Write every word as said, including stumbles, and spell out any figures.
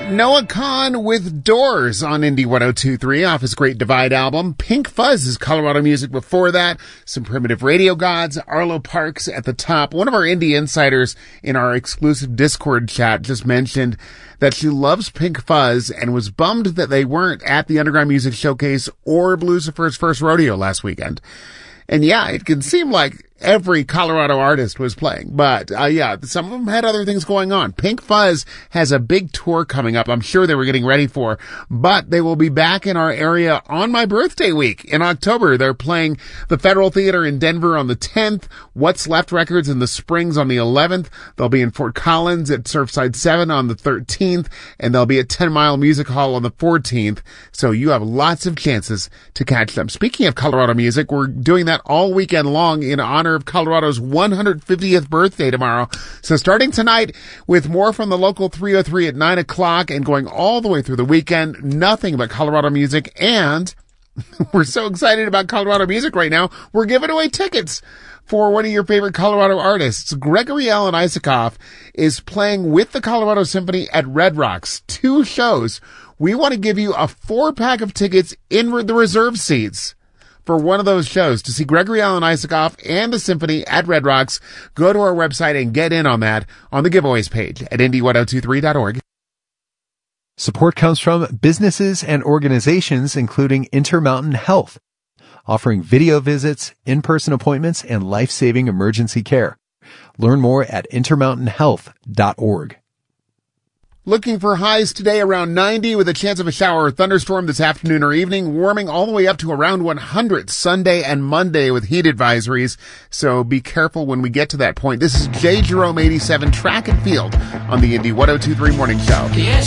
Noah Kahan with Doors on Indie one oh two point three off his Great Divide album. Pink Fuzz is Colorado music before that. Some Primitive Radio Gods, Arlo Parks at the top. One of our indie insiders in our exclusive Discord chat just mentioned that she loves Pink Fuzz and was bummed that they weren't at the Underground Music Showcase or Blucifer's First Rodeo last weekend. And yeah, it can seem like every Colorado artist was playing, but uh, yeah, some of them had other things going on. Pink Fuzz has a big tour coming up. I'm sure they were getting ready for, but they will be back in our area on my birthday week in October. They're playing the Federal Theater in Denver on the tenth, What's Left Records in the Springs on the eleventh. They'll be in Fort Collins at Surfside seven on the thirteenth, and they'll be at ten Mile Music Hall on the fourteenth. So you have lots of chances to catch them. Speaking of Colorado music, we're doing that all weekend long in honor of Colorado's one hundred fiftieth birthday tomorrow. So starting tonight with more from the local three oh three at nine o'clock and going all the way through the weekend, nothing but Colorado music. And we're so excited about Colorado music right now, we're giving away tickets for one of your favorite Colorado artists. Gregory Alan Isakov is playing with the Colorado Symphony at Red Rocks. Two shows. We want to give you a four pack of tickets in the reserve seats for one of those shows to see Gregory Alan Isakov and the Symphony at Red Rocks. Go to our website and get in on that on the giveaways page at indie ten twenty-three dot org. Support comes from businesses and organizations including Intermountain Health, offering video visits, in-person appointments, and life-saving emergency care. Learn more at intermountain health dot org. Looking for highs today around ninety with a chance of a shower or thunderstorm this afternoon or evening, warming all the way up to around one hundred Sunday and Monday with heat advisories. So be careful when we get to that point. This is J. Jerome eighty-seven Track and Field on the Indie ten twenty-three Morning Show. Yes.